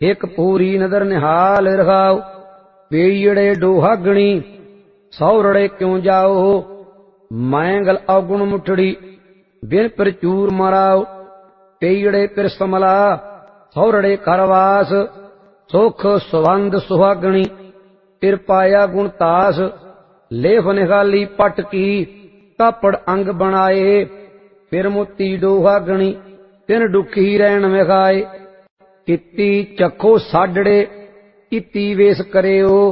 एक पूरी नदर निहाल रखाओ। पेड़े डोहागणी सौरड़े क्यों जाओ। मैंगल अवगुण मुठड़ी बिन प्रचूर मराओ। पेड़े पिर समला सौरड़े करवास। सुख सुवंद सुहागणी तिर पाया गुण तास। लेफ निगाली पट की कापड़ अंग बनाए। फिर मोती डोहागणी तिन डुखी रैन विखाए। किती चखो साडड़े इति वेस करेओ।